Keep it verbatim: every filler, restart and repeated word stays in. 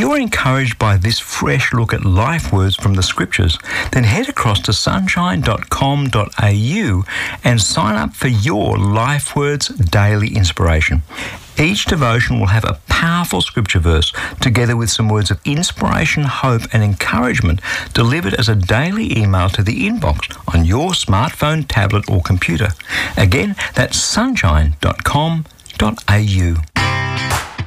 you're encouraged by this fresh look at life words from the Scriptures, then head across to sunshine dot com dot a u and sign up for your Life Words Daily Inspiration. Each devotion will have a powerful scripture verse together with some words of inspiration, hope and encouragement delivered as a daily email to the inbox on your smartphone, tablet or computer. Again, that's sunshine dot com dot a u.